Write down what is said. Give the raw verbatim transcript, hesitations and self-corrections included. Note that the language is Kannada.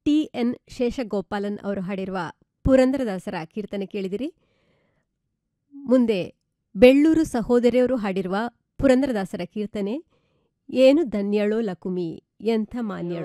ಟಿ ಎನ್ ಶೇಷಗೋಪಾಲನ್ ಅವರು ಹಾಡಿರುವ ಪುರಂದರದಾಸರ ಕೀರ್ತನೆ ಕೇಳಿದಿರಿ. ಮುಂದೆ ಬೆಳ್ಳೂರು ಸಹೋದರಿಯರು ಹಾಡಿರುವ ಪುರಂದರದಾಸರ ಕೀರ್ತನೆ ಏನು ಧನ್ಯಳೋ ಲಕುಮಿ ಎಂಥ ಮಾನ್ಯಳು.